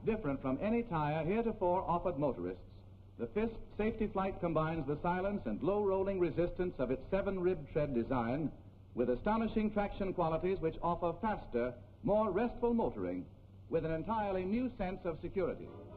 Different from any tire heretofore offered motorists, the Fisk Safety Flight combines the silence and low rolling resistance of its 7-rib tread design with astonishing traction qualities which offer faster, more restful motoring with an entirely new sense of security.